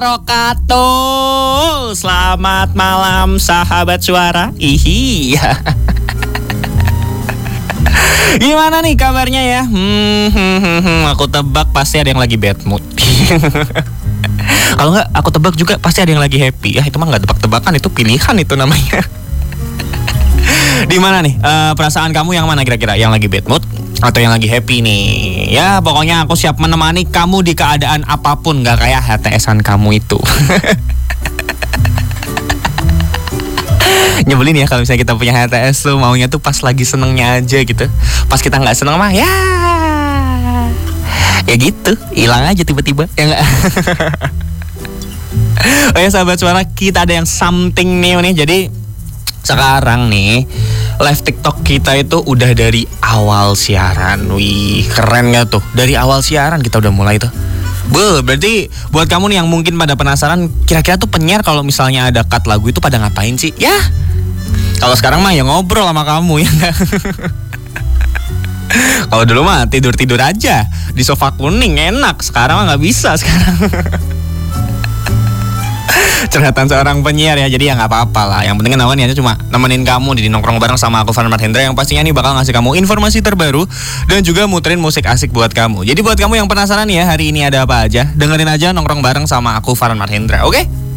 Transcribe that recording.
wabarakatuh. Selamat malam sahabat suara. Gimana nih kabarnya ya? Aku tebak pasti ada yang lagi bad mood. Kalau nggak aku tebak juga pasti ada yang lagi happy. Ya itu mah nggak tebak-tebakan, itu pilihan itu namanya. Di mana nih perasaan kamu yang mana kira-kira? Yang lagi bad mood atau yang lagi happy nih? Ya pokoknya aku siap menemani kamu di keadaan apapun, nggak kayak HTS-an kamu itu. Nyebelin ya kalau misalnya kita punya HTS tuh maunya tuh pas lagi senengnya aja gitu. Pas kita nggak seneng mah ya gitu, hilang aja tiba-tiba ya nggak. Oh ya sahabat suara, kita ada yang something new nih. Jadi sekarang nih live TikTok kita itu udah dari awal siaran. Wih keren gak tuh? Dari awal siaran kita udah mulai tuh. Berarti buat kamu nih yang mungkin pada penasaran, kira-kira tuh penyiar kalau misalnya ada cut lagu itu pada ngapain sih? Ya, kalau sekarang mah ya ngobrol sama kamu ya nggak? Kalau dulu mah tidur-tidur aja di sofa kuning enak. Sekarang mah nggak bisa sekarang. Curhatan seorang penyiar ya, jadi ya nggak apa-apa lah. Yang penting kan niatnya cuma nemenin kamu di nongkrong bareng sama aku Farhan Hendra, yang pastinya nih bakal ngasih kamu informasi terbaru dan juga muterin musik asik buat kamu. Jadi buat kamu yang penasaran ya hari ini ada apa aja, dengerin aja nongkrong bareng sama aku Farhan Hendra, oke?